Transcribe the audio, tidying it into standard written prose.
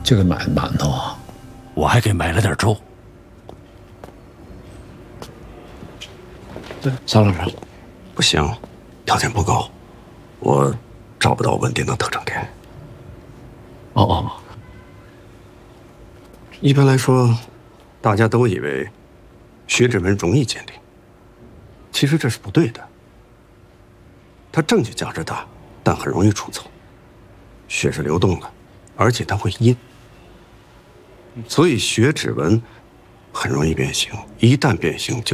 就给买馒头啊？ 我还给买了点粥。 对，曹老师， 不行，条件不够，我找不到稳定的特征点。 哦， 一般来说，大家都以为血指纹容易鉴定，其实这是不对的。它证据价值大，但很容易出错。血是流动的，而且它会阴，所以血指纹很容易变形，一旦变形就